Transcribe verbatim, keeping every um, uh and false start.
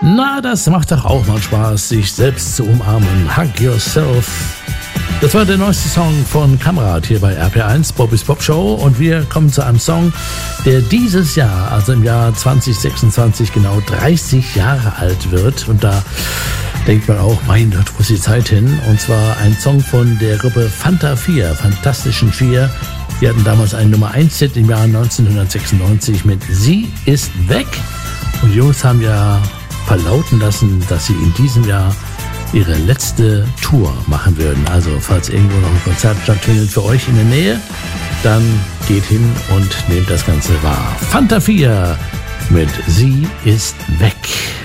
Na, das macht doch auch mal Spaß, sich selbst zu umarmen. Hug yourself. Das war der neueste Song von Kamerad hier bei R P eins, Bobbys Pop Show. Und wir kommen zu einem Song, der dieses Jahr, also im Jahr zwanzig sechsundzwanzig, genau dreißig Jahre alt wird. Und da denkt man auch, mein Gott, wo ist die Zeit hin? Und zwar ein Song von der Gruppe Fanta vier, Fantastischen Vier. Die hatten damals einen Nummer eins Hit im Jahr neunzehnhundertsechsundneunzig mit Sie ist weg. Und die Jungs haben ja verlauten lassen, dass sie in diesem Jahr ihre letzte Tour machen würden. Also falls irgendwo noch ein Konzert stattfindet für euch in der Nähe, dann geht hin und nehmt das Ganze wahr. Fanta vier mit Sie ist weg.